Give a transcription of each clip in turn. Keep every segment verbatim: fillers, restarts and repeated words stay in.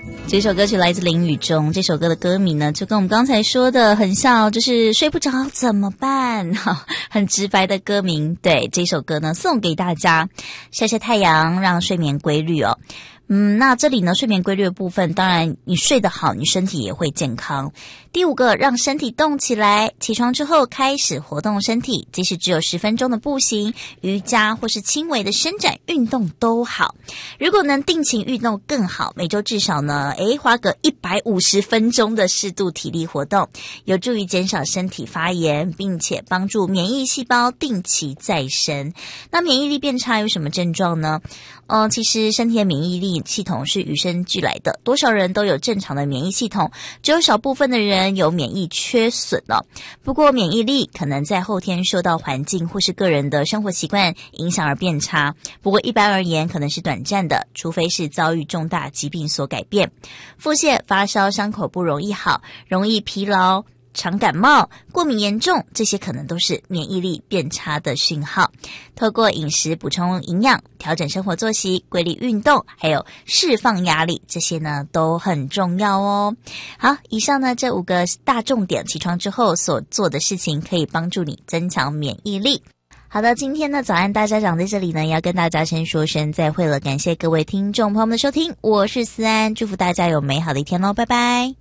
这首歌曲来自林宇中，这首歌的歌名呢就跟我们刚才说的很像，就是睡不着怎么办，很直白的歌名。对，这首歌呢送给大家，晒晒太阳让睡眠规律哦。嗯，那这里呢睡眠规律的部分，当然你睡得好，你身体也会健康。第五个，让身体动起来，起床之后开始活动身体，即使只有十分钟的步行、瑜伽或是轻微的伸展运动都好。如果能定期运动更好，每周至少呢，诶，花个一百五十分钟的适度体力活动，有助于减少身体发炎，并且帮助免疫细胞定期再生。那免疫力变差有什么症状呢？呃，其实身体的免疫力系统是与生俱来的，多少人都有正常的免疫系统，只有少部分的人有免疫缺损了。不过免疫力可能在后天受到环境或是个人的生活习惯影响而变差，不过一般而言可能是短暂的，除非是遭遇重大疾病所改变。腹泻、发烧、伤口不容易好，容易疲劳、常感冒、过敏严重，这些可能都是免疫力变差的讯号。透过饮食补充营养，调整生活作息，规律运动，还有释放压力，这些呢都很重要哦。好，以上呢这五个大重点，起床之后所做的事情可以帮助你增强免疫力。好的，今天呢早安大家长在这里呢要跟大家先说声再会了，感谢各位听众朋友们的收听，我是思安，祝福大家有美好的一天咯，拜拜。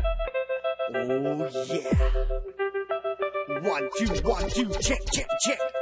Oh yeah. One, two, one, two, check, check, check.